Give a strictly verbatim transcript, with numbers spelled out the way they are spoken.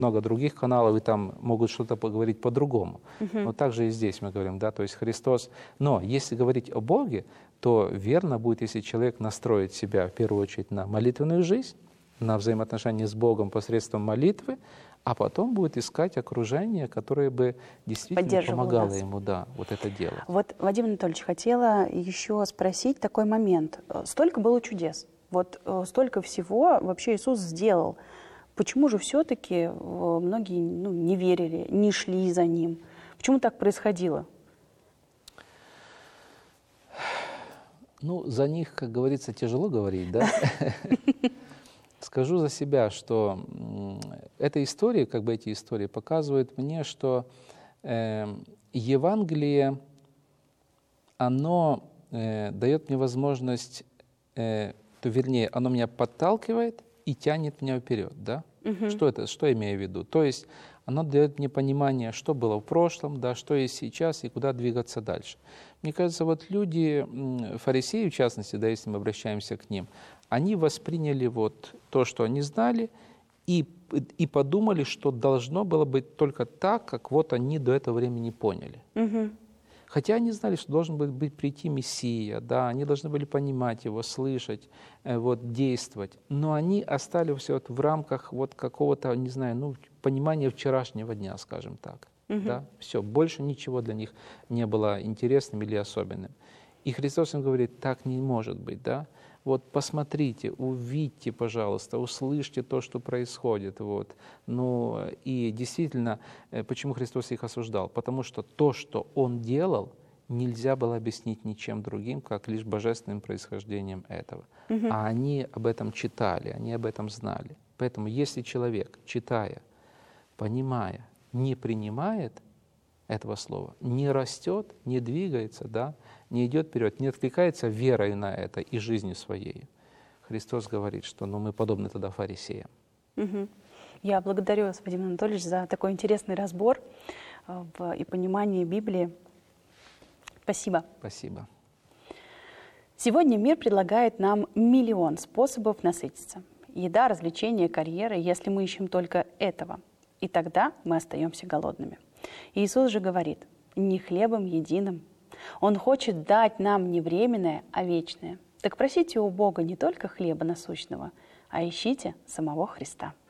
много других каналов, и там могут что-то поговорить по-другому. Мгм. Но также и здесь мы говорим, да, то есть Христос. Но если говорить о Боге, то верно будет, если человек настроит себя в первую очередь на молитвенную жизнь, на взаимоотношения с Богом посредством молитвы, а потом будет искать окружение, которое бы действительно Поддерживало помогало нас. ему, да, вот это делать. Вот, Вадим Анатольевич, хотела еще спросить такой момент. Э, Столько было чудес, вот э, столько всего вообще Иисус сделал. Почему же все-таки многие ну, не верили, не шли за Ним? Почему так происходило? Ну, за них, как говорится, тяжело говорить, да? Скажу за себя, что м, эта история, как бы эти истории показывают мне, что э, Евангелие, оно э, дает мне возможность, э, то вернее, оно меня подталкивает и тянет меня вперед, да? Мгм. Что это, что я имею в виду? То есть оно дает мне понимание, что было в прошлом, да, что есть сейчас и куда двигаться дальше. Мне кажется, вот люди, м, фарисеи в частности, да, если мы обращаемся к ним, они восприняли вот то, что они знали, и, и подумали, что должно было быть только так, как вот они до этого времени поняли. Мгм. Хотя они знали, что должен был быть прийти Мессия, да, они должны были понимать его, слышать, э, вот, действовать. Но они остались вот в рамках вот какого-то, не знаю, ну, понимания вчерашнего дня, скажем так. Мгм. Да? Все, больше ничего для них не было интересным или особенным. И Христос им говорит, так не может быть, да? Вот посмотрите, увидьте, пожалуйста, услышьте то, что происходит. Вот. Ну, и действительно, э, почему Христос их осуждал? Потому что то, что Он делал, нельзя было объяснить ничем другим, как лишь божественным происхождением этого. Мгм. А они об этом читали, они об этом знали. Поэтому если человек, читая, понимая, не принимает этого слова, не растет, не двигается, да, не идет вперед, не откликается верой на это и жизнью своей, Христос говорит, что ну, мы подобны тогда фарисеям. Мгм. Я благодарю вас, Вадим Анатольевич, за такой интересный разбор э, в- и понимание Библии. Спасибо. Спасибо. Сегодня мир предлагает нам миллион способов насытиться. Еда, развлечения, карьера, если мы ищем только этого. И тогда мы остаемся голодными. Иисус же говорит, не хлебом единым. Он хочет дать нам не временное, а вечное. Так просите у Бога не только хлеба насущного, а ищите самого Христа.